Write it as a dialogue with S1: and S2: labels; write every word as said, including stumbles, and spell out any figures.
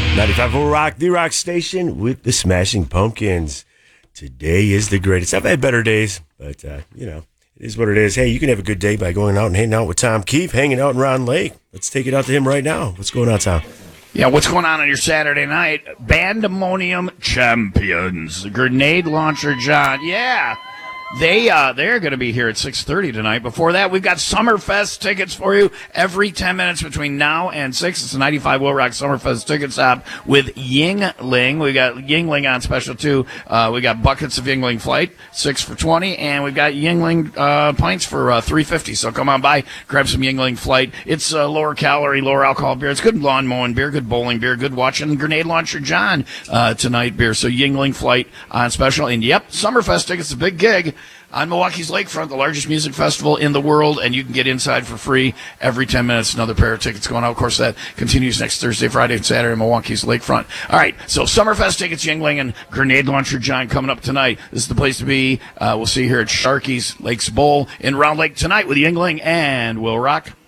S1: ninety-five point four Rock, the Rock Station with the Smashing Pumpkins. Today is the greatest. I've had better days, but, uh, you know, it is what it is. Hey, you can have a good day by going out and hanging out with Tom Keefe, hanging out in Round Lake. Let's take it out to him right now. What's going on, Tom?
S2: Yeah, what's going on on your Saturday night? Bandemonium Champions. Grenade Launcher John. Yeah. They, uh, they're going to be here at six thirty tonight. Before that, we've got Summerfest tickets for you every ten minutes between now and six. It's a ninety-five Will Rock Summerfest ticket stop with Yingling. We got Yingling on special, too. Uh, we got buckets of Yingling Flight, six for twenty, and we've got Yingling uh, pints for uh, three fifty. So come on by, grab some Yingling Flight. It's uh, lower calorie, lower alcohol beer. It's good lawn mowing beer, good bowling beer, good watching Grenade Launcher John uh, tonight beer. So Yingling Flight on special. And, yep, Summerfest tickets, a big gig on Milwaukee's Lakefront, the largest music festival in the world, and you can get inside for free every ten minutes. Another pair of tickets going out. Of course, that continues next Thursday, Friday, and Saturday in Milwaukee's Lakefront. All right, so Summerfest tickets, Yingling, and Grenade Launcher John coming up tonight. This is the place to be. Uh, we'll see you here at Sharky's Lakes Bowl in Round Lake tonight with Yingling and Will Rock.